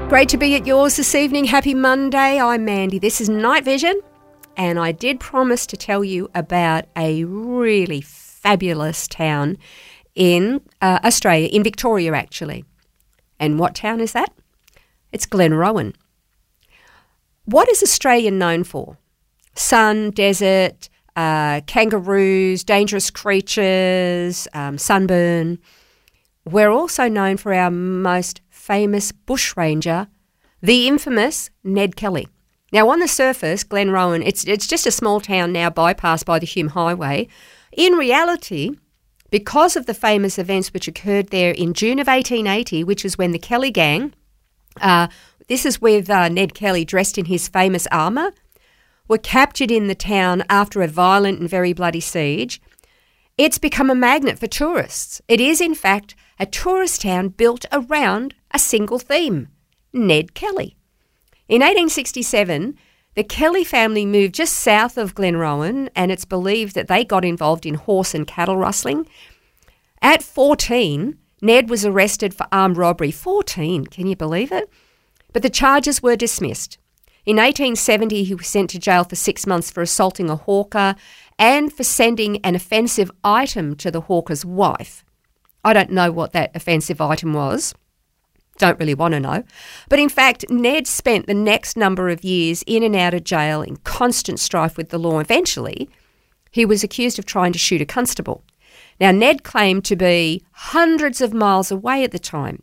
Great to be at yours this evening. Happy Monday. I'm Mandy. This is Night Vision, and I did promise to tell you about a really fabulous town in Australia, in Victoria actually. And what town is that? It's Glenrowan. What is Australia known for? Sun, desert, kangaroos, dangerous creatures, sunburn. We're also known for our most famous bushranger, the infamous Ned Kelly. Now, on the surface, Glenrowan, it's just a small town now bypassed by the Hume Highway. In reality, because of the famous events which occurred there in June of 1880, which is when the Kelly gang, this is with Ned Kelly dressed in his famous armour, were captured in the town after a violent and very bloody siege, it's become a magnet for tourists. It is, in fact, a tourist town built around a single theme, Ned Kelly. In 1867, the Kelly family moved just south of Glenrowan, and it's believed that they got involved in horse and cattle rustling. At 14, Ned was arrested for armed robbery. 14, can you believe it? But the charges were dismissed. In 1870, he was sent to jail for 6 months for assaulting a hawker and for sending an offensive item to the hawker's wife. I don't know what that offensive item was. Don't really want to know. But in fact, Ned spent the next number of years in and out of jail in constant strife with the law. Eventually, he was accused of trying to shoot a constable. Now, Ned claimed to be hundreds of miles away at the time.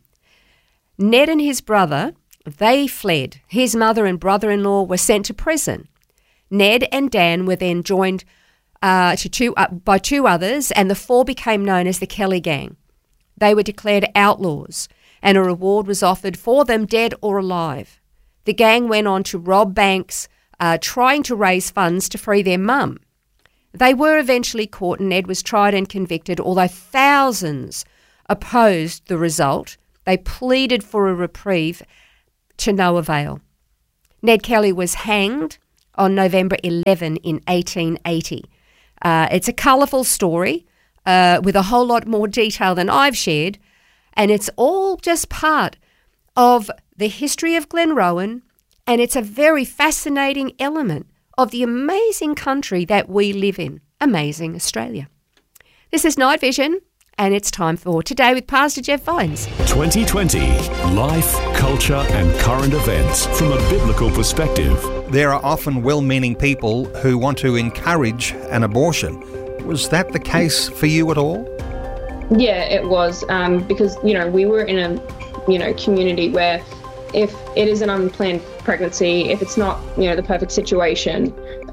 Ned and his brother, they fled. His mother and brother-in-law were sent to prison. Ned and Dan were then joined by two others, and the four became known as the Kelly Gang. They were declared outlaws, and a reward was offered for them, dead or alive. The gang went on to rob banks, trying to raise funds to free their mum. They were eventually caught, and Ned was tried and convicted, although thousands opposed the result. They pleaded for a reprieve to no avail. Ned Kelly was hanged on November 11 in 1880. It's a colourful story with a whole lot more detail than I've shared, and it's all just part of the history of Glenrowan, and it's a very fascinating element of the amazing country that we live in, amazing Australia. This is Night Vision, and it's time for Today with Pastor Jeff Vines. 2020, life, culture and current events from a biblical perspective. There are often well-meaning people who want to encourage an abortion. Was that the case for you at all? Yeah, it was, because, we were in a, community where if it is an unplanned pregnancy, if it's not, the perfect situation,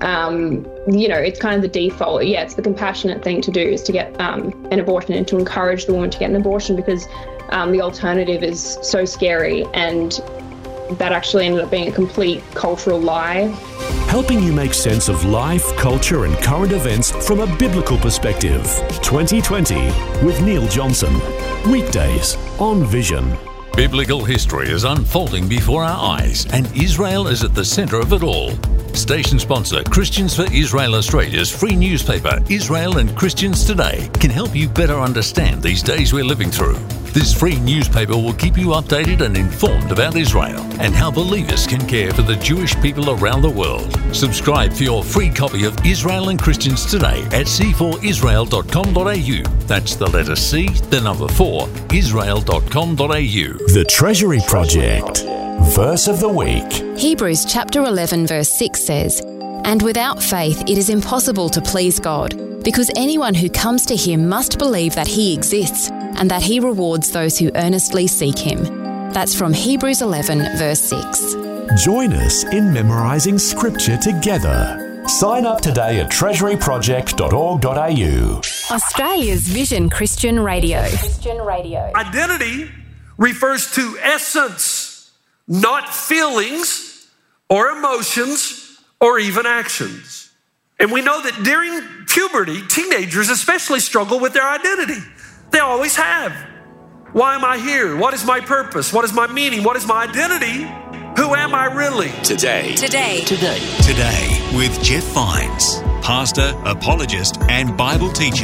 it's kind of the default. Yeah, it's the compassionate thing to do is to get an abortion and to encourage the woman to get an abortion because the alternative is so scary, and that actually ended up being a complete cultural lie. Helping you make sense of life, culture and current events from a biblical perspective. 2020 with Neil Johnson. Weekdays on Vision. Biblical history is unfolding before our eyes, and Israel is at the centre of it all. Station sponsor Christians for Israel Australia's free newspaper, Israel and Christians Today, can help you better understand these days we're living through. This free newspaper will keep you updated and informed about Israel and how believers can care for the Jewish people around the world. Subscribe for your free copy of Israel and Christians Today at c4israel.com.au. That's the letter C, the number 4, israel.com.au. The Treasury Project. Verse of the week. Hebrews chapter 11 verse 6 says, "And without faith it is impossible to please God, because anyone who comes to him must believe that he exists and that he rewards those who earnestly seek him." That's from Hebrews 11 verse 6. Join us in memorising scripture together. Sign up today at treasuryproject.org.au. Australia's Vision Christian Radio. Identity refers to essence, not feelings or emotions or even actions. And we know that during puberty, teenagers especially struggle with their identity. They always have. Why am I here? What is my purpose? What is my meaning? What is my identity? Who am I really? Today with Jeff Vines, pastor, apologist, and Bible teacher.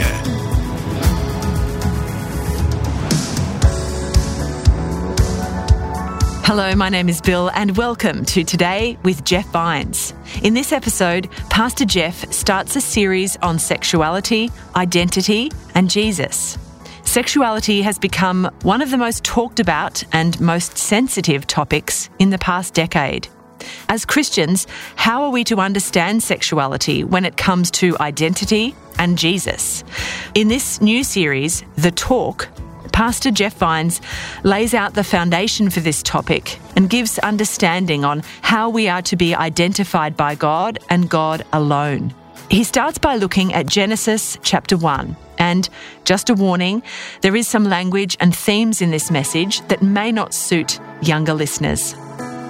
Hello, my name is Bill and welcome to Today with Jeff Vines. In this episode, Pastor Jeff starts a series on sexuality, identity and Jesus. Sexuality has become one of the most talked about and most sensitive topics in the past decade. As Christians, how are we to understand sexuality when it comes to identity and Jesus? In this new series, The Talk, Pastor Jeff Vines lays out the foundation for this topic and gives understanding on how we are to be identified by God and God alone. He starts by looking at Genesis chapter 1. And just a warning, there is some language and themes in this message that may not suit younger listeners.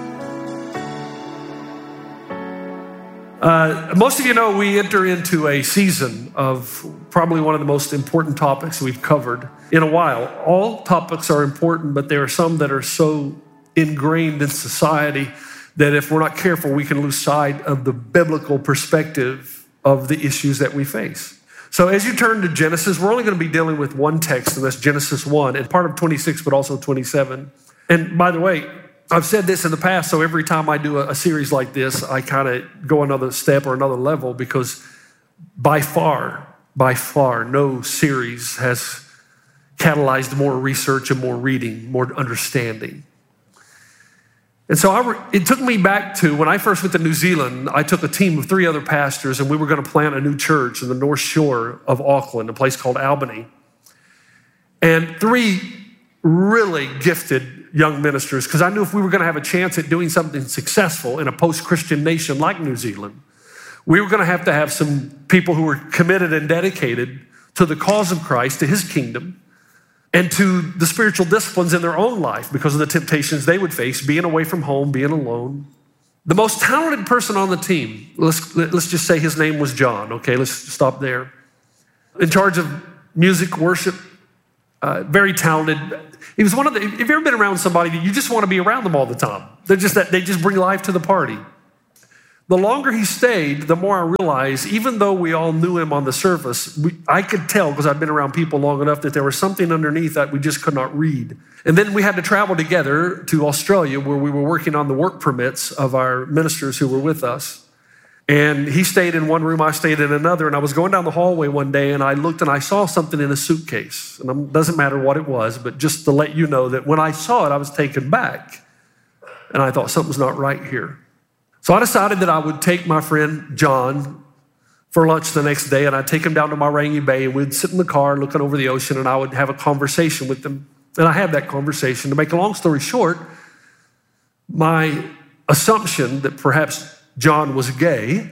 Most of you know we enter into a season of probably one of the most important topics we've covered in a while. All topics are important, but there are some that are so ingrained in society that if we're not careful, we can lose sight of the biblical perspective of the issues that we face. So as you turn to Genesis, we're only going to be dealing with one text, and that's Genesis 1, and part of 26, but also 27. And by the way, I've said this in the past, so every time I do a series like this, I kind of go another step or another level because by far, no series has catalyzed more research and more reading, more understanding. And so it took me back to when I first went to New Zealand. I took a team of 3 other pastors, and we were going to plant a new church in the North Shore of Auckland, a place called Albany. And 3 really gifted young ministers, because I knew if we were going to have a chance at doing something successful in a post-Christian nation like New Zealand, we were going to have some people who were committed and dedicated to the cause of Christ, to his kingdom, and to the spiritual disciplines in their own life because of the temptations they would face, being away from home, being alone. The most talented person on the team, let's just say his name was John, okay? Let's stop there. In charge of music, worship, very talented. He was one of the, have you ever been around somebody that you just want to be around them all the time? They just bring life to the party. The longer he stayed, the more I realized, even though we all knew him on the surface, I could tell, because I've been around people long enough, that there was something underneath that we just could not read. And then we had to travel together to Australia, where we were working on the work permits of our ministers who were with us. And he stayed in one room, I stayed in another, and I was going down the hallway one day, and I looked and I saw something in a suitcase. And it doesn't matter what it was, but just to let you know that when I saw it, I was taken back. And I thought, something's not right here. So I decided that I would take my friend John for lunch the next day, and I'd take him down to Mairangi Bay, and we'd sit in the car looking over the ocean, and I would have a conversation with him. And I had that conversation. To make a long story short, my assumption that perhaps John was gay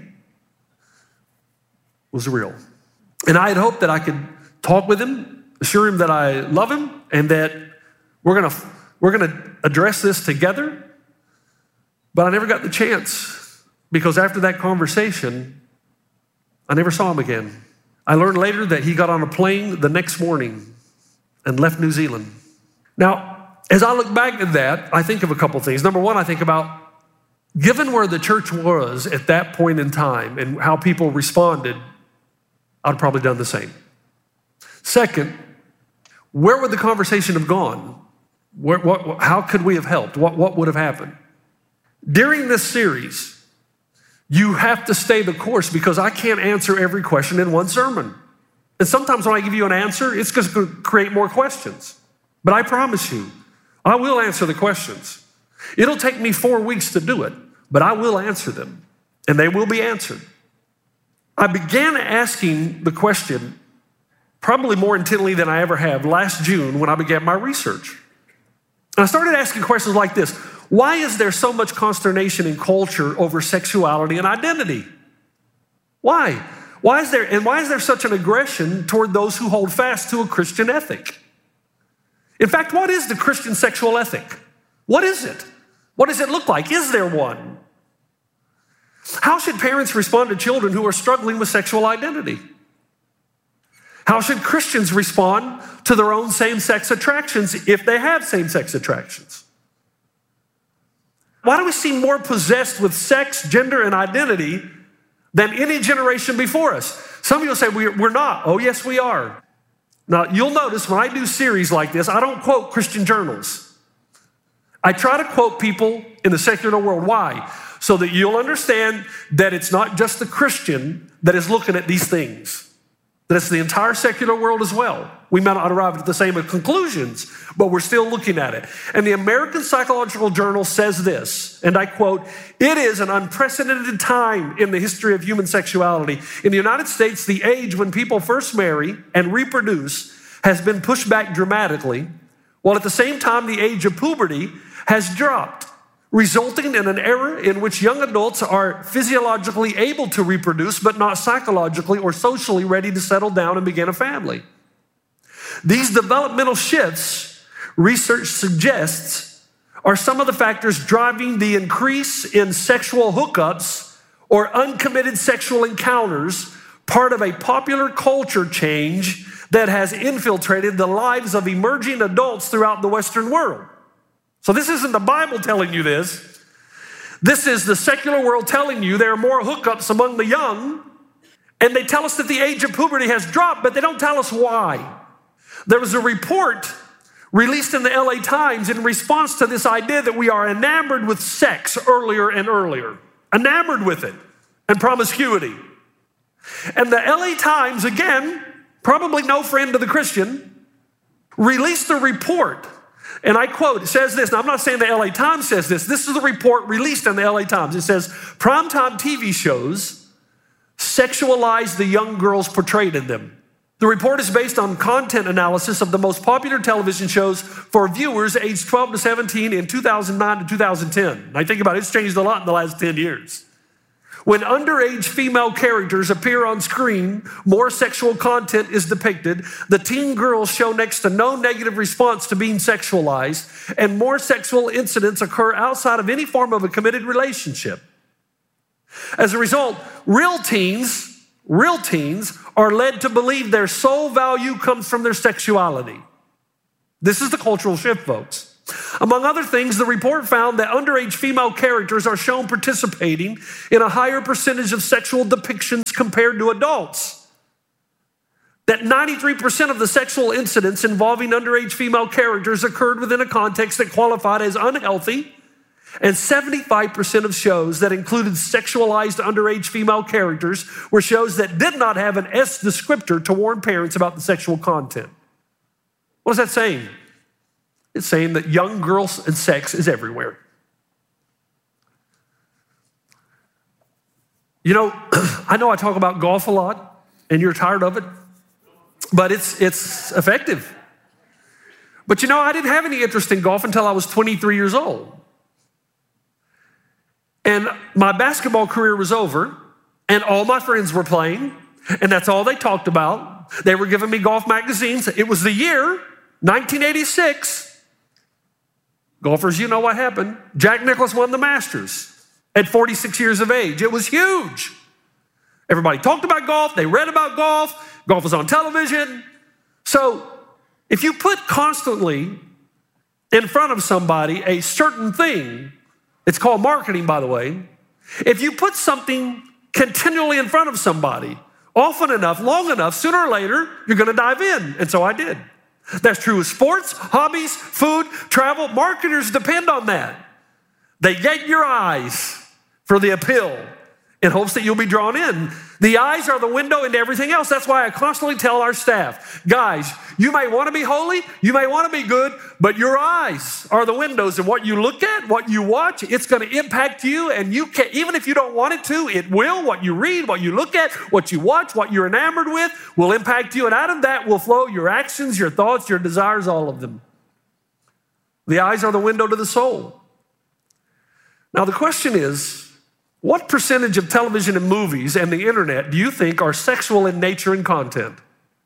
was real. And I had hoped that I could talk with him, assure him that I love him, and that we're gonna address this together. But I never got the chance, because after that conversation, I never saw him again. I learned later that he got on a plane the next morning and left New Zealand. Now, as I look back at that, I think of a couple things. Number one, I think about, given where the church was at that point in time and how people responded, I'd probably done the same. Second, where would the conversation have gone? How could we have helped? What would have happened? During this series, you have to stay the course, because I can't answer every question in one sermon. And sometimes when I give you an answer, it's going to create more questions. But I promise you, I will answer the questions. It'll take me 4 weeks to do it, but I will answer them, and they will be answered. I began asking the question probably more intently than I ever have last June when I began my research. And I started asking questions like this. Why is there so much consternation in culture over sexuality and identity? Why? Why is there such an aggression toward those who hold fast to a Christian ethic? In fact, what is the Christian sexual ethic? What is it? What does it look like? Is there one? How should parents respond to children who are struggling with sexual identity? How should Christians respond to their own same-sex attractions if they have same-sex attractions? Why do we seem more possessed with sex, gender, and identity than any generation before us? Some of you will say, we're not. Oh, yes, we are. Now, you'll notice when I do series like this, I don't quote Christian journals. I try to quote people in the secular world. Why? So that you'll understand that it's not just the Christian that is looking at these things, that it's the entire secular world as well. We may not arrive at the same conclusions, but we're still looking at it. And the American Psychological Journal says this, and I quote, "It is an unprecedented time in the history of human sexuality. In the United States, the age when people first marry and reproduce has been pushed back dramatically, while at the same time the age of puberty has dropped, resulting in an era in which young adults are physiologically able to reproduce, but not psychologically or socially ready to settle down and begin a family. These developmental shifts, research suggests, are some of the factors driving the increase in sexual hookups or uncommitted sexual encounters, part of a popular culture change that has infiltrated the lives of emerging adults throughout the Western world." So this isn't the Bible telling you this. This is the secular world telling you there are more hookups among the young, and they tell us that the age of puberty has dropped, but they don't tell us why. There was a report released in the LA Times in response to this idea that we are enamored with sex earlier and earlier, enamored with it, and promiscuity. And the LA Times, again, probably no friend to the Christian, released a report. And I quote, it says this. Now, I'm not saying the LA Times says this. This is the report released in the LA Times. It says, primetime TV shows sexualize the young girls portrayed in them. The report is based on content analysis of the most popular television shows for viewers aged 12 to 17 in 2009 to 2010. Now, think about it. It's changed a lot in the last 10 years. When underage female characters appear on screen, more sexual content is depicted. The teen girls show next to no negative response to being sexualized, and more sexual incidents occur outside of any form of a committed relationship. As a result, real teens are led to believe their sole value comes from their sexuality. This is the cultural shift, folks. Among other things, the report found that underage female characters are shown participating in a higher percentage of sexual depictions compared to adults. That 93% of the sexual incidents involving underage female characters occurred within a context that qualified as unhealthy, and 75% of shows that included sexualized underage female characters were shows that did not have an S descriptor to warn parents about the sexual content. What is that saying? It's saying that young girls and sex is everywhere. You know I talk about golf a lot, and you're tired of it, but it's effective. But I didn't have any interest in golf until I was 23 years old. And my basketball career was over, and all my friends were playing, and that's all they talked about. They were giving me golf magazines. It was the year 1986. Golfers, you know what happened. Jack Nicklaus won the Masters at 46 years of age. It was huge. Everybody talked about golf. They read about golf. Golf was on television. So if you put constantly in front of somebody a certain thing, it's called marketing, by the way. If you put something continually in front of somebody, often enough, long enough, sooner or later, you're going to dive in. And so I did. That's true with sports, hobbies, food, travel. Marketers depend on that. They get your eyes for the appeal in hopes that you'll be drawn in. The eyes are the window into everything else. That's why I constantly tell our staff, guys, you may want to be holy, you may want to be good, but your eyes are the windows, and what you look at, what you watch, it's going to impact you, and you can, even if you don't want it to, it will. What you read, what you look at, what you watch, what you're enamored with will impact you, and out of that will flow your actions, your thoughts, your desires, all of them. The eyes are the window to the soul. Now the question is, what percentage of television and movies and the internet do you think are sexual in nature and content?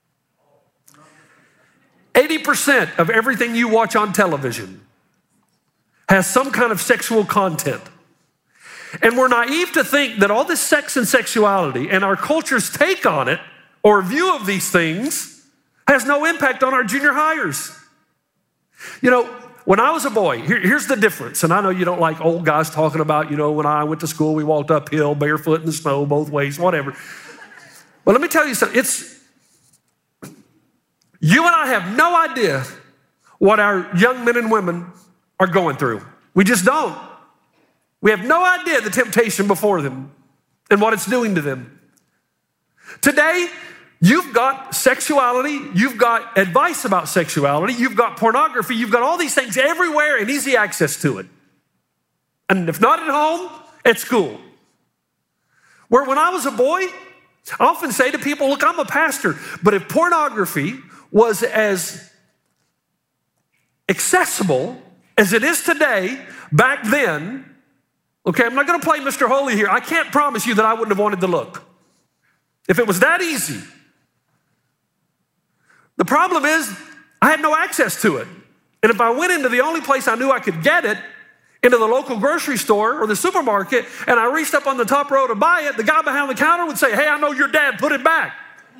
80% of everything you watch on television has some kind of sexual content. And we're naive to think that all this sex and sexuality and our culture's take on it or view of these things has no impact on our junior hires. When I was a boy, here's the difference. And I know you don't like old guys talking about, when I went to school, we walked uphill, barefoot in the snow, both ways, whatever. But let me tell you something. You and I have no idea what our young men and women are going through. We just don't. We have no idea the temptation before them and what it's doing to them. Today, you've got sexuality, you've got advice about sexuality, you've got pornography, you've got all these things everywhere and easy access to it. And if not at home, at school. Where when I was a boy, I often say to people, look, I'm a pastor, but if pornography was as accessible as it is today, back then, okay, I'm not going to play Mr. Holy here. I can't promise you that I wouldn't have wanted to look. If it was that easy. The problem is, I had no access to it. And if I went into the only place I knew I could get it, into the local grocery store or the supermarket, and I reached up on the top row to buy it, the guy behind the counter would say, hey, I know your dad, put it back.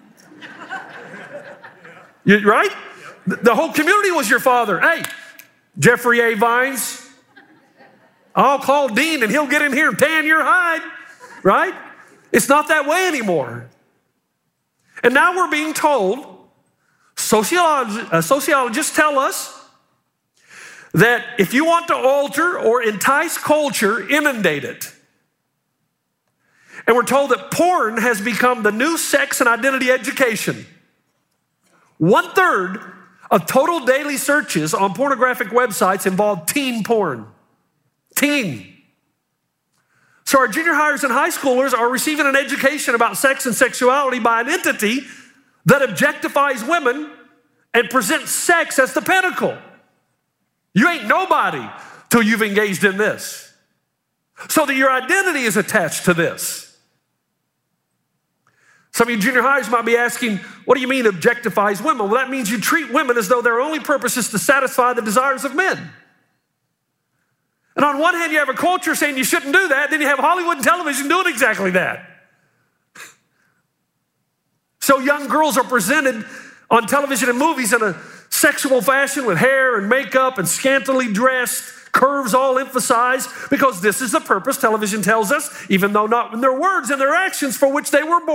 Right? The whole community was your father. Hey, Jeffrey A. Vines, I'll call Dean and he'll get in here and tan your hide, right? It's not that way anymore. And now we're being told, sociologists tell us that if you want to alter or entice culture, inundate it. And we're told that porn has become the new sex and identity education. 1/3 of total daily searches on pornographic websites involve teen porn. Teen. So our junior hires and high schoolers are receiving an education about sex and sexuality by an entity that objectifies women and presents sex as the pinnacle. You ain't nobody till you've engaged in this. So that your identity is attached to this. Some of you junior highs might be asking, what do you mean objectifies women? Well, that means you treat women as though their only purpose is to satisfy the desires of men. And on one hand, you have a culture saying you shouldn't do that. Then you have Hollywood and television doing exactly that. So young girls are presented on television and movies in a sexual fashion with hair and makeup and scantily dressed, curves all emphasized, because this is the purpose, television tells us, even though not in their words and their actions for which they were born.